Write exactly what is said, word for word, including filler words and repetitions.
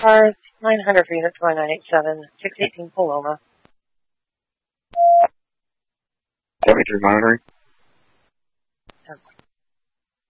cars, nine hundred for unit two nine eight seven, six eighteen Paloma. seventy-three monitoring.